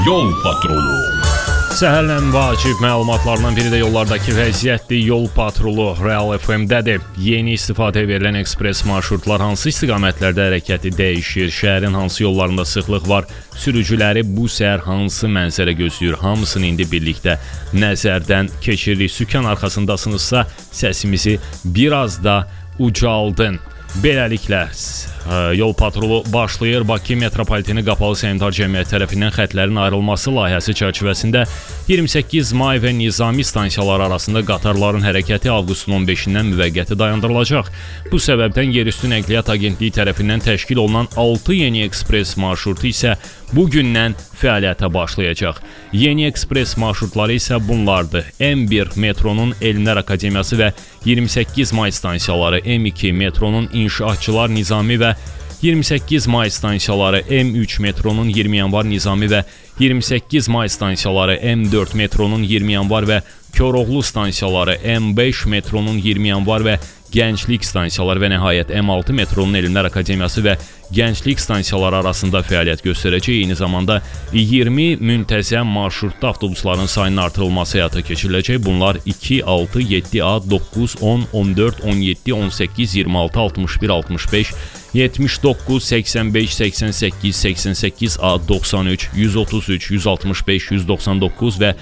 Yol patrulu. Səhərlərin vacib məlumatlarından biri də yollardakı vəziyyətdir. Yol patrulu Real FM-dədir. Yeni istifadəyə verilən ekspres marşrutlar hansı istiqamətlərdə hərəkəti dəyişir? Şəhərin hansı yollarında sıxlıq var? Sürücüləri bu səhər hansı mənzərə gözləyir? Hamısını indi birlikdə nəzərdən keçiririk. Sükan arxasındasınızsa səsimizi biraz da ucaldın. Beləliklə, yol patrolu başlayır. Bakı Metropoliteni Qapalı Səhmdar Cəmiyyəti tərəfindən xətlərin ayrılması layihəsi çərçivəsində 28 may və Nizami stansiyaları arasında qatarların hərəkəti avqustun 15-dən müvəqqəti dayandırılacaq. Bu səbəbdən Yerüstü Nəqliyyat Agentliyi tərəfindən təşkil olunan 6 yeni ekspres marşrutu isə bugündən fəaliyyətə başlayacaq. Yeni ekspres marşrutları isə bunlardır. M1 metronun Elmlər Akademiyası və 28 may stansiyaları, M2 metronun İnşaatçılar Nizami və 28 may stansiyaları, M3 metronun 20 yanvar Nizami və 28 may stansiyaları, M4 metronun 20 yanvar və Koroğlu stansiyaları, M5 metronun 20 yanvar və Gənclik stansiyaları və nəhayət M6 metronun Elmlər Akademiyası və Gənclik stansiyaları arasında fəaliyyət göstərəcək. Eyni zamanda 20 müntəzəm marşrutda avtobusların sayının artırılması həyata keçiriləcək. Bunlar 2, 6, 7A, 9, 10, 14, 17, 18, 26, 61, 65, 79, 85, 88, 88A, 93, 133, 165, 199 və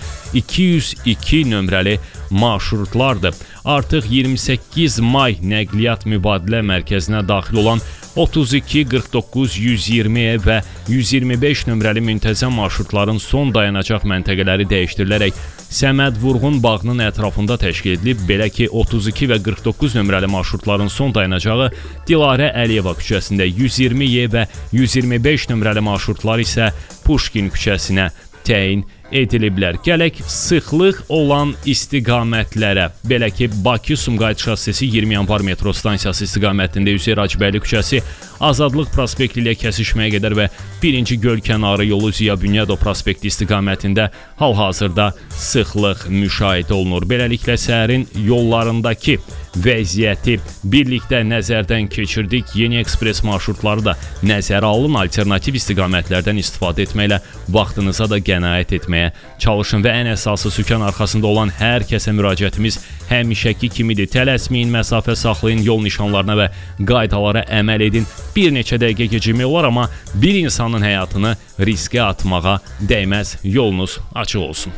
202 nömrəli marşrutlardır. Artıq 28 may nəqliyyat mübadilə mərkəzinə daxil olan 32, 49, 120 və 125 nömrəli müntəzəm marşrutların son dayanacaq məntəqələri dəyişdirilərək Səməd Vurğun bağının ətrafında təşkil edilib. Belə ki, 32 və 49 nömrəli marşrutların son dayanacağı Dilarə Əliyeva küçəsində, 120 və 125 nömrəli marşrutlar isə Puşkin küçəsinə təyin ediliblər. Gələk sıxlıq olan istiqamətlərə. Belə ki, Bakı-Sumqayıt şossesi 20 yanvar metro stansiyası istiqamətində Hüseyn Hacıbəyli küçəsi Azadlıq prospekti ilə kəsişməyə qədər və 1-ci göl kənarı yolu Ziya Bünyadov prospekti istiqamətində hal-hazırda sıxlıq müşahidə olunur. Beləliklə, səhərin yollarındakı vəziyyəti birlikdə nəzərdən keçirdik. Yeni ekspres marşrutları da nəzərə alın. Alternativ istiqamətlərdən istifadə etməklə vaxtınıza da qənaət etməyə çalışın və ən əsası sükan arxasında olan hər kəsə müraciətimiz həmişəki kimidir. Tələsməyin, məsafə saxlayın, yol nişanlarına və qaydalara əməl edin. Bir neçə dəqiqə gecikmək olar, amma bir insanın həyatını riskə atmağa dəyməz. Yolunuz açıq olsun.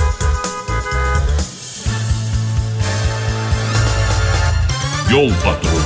Yol patrolu.